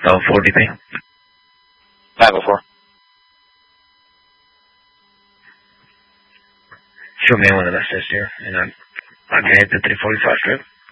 Oh, 4DP. 504. Show me one of the assists here, and I'm going to hit the 345 strip.